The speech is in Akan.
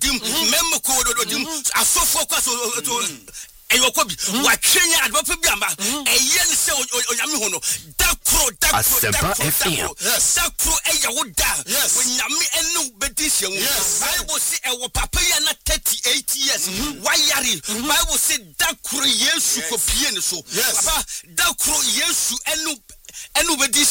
dodim mem ko dodim asofo kwaso eyokobi wa twenya adwopa bi amba eye ne se onyame ho no dakro eya woda onyame enu bedisia wo Bible say ewo papa ya na 38 years wayari Bible say dakro Yesu kopie ne so papa dakro Yesu enu bedisia